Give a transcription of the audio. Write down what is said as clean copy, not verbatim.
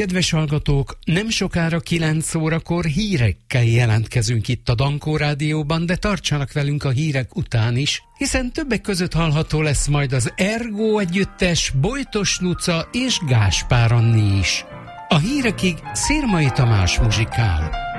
Kedves hallgatók, nem sokára 9 órakor hírekkel jelentkezünk itt a Dankó Rádióban, de tartsanak velünk a hírek után is, hiszen többek között hallható lesz majd az Ergo együttes, Bojtos Nuca és Gáspár Anni is. A hírekig Szirmai Tamás muzsikál.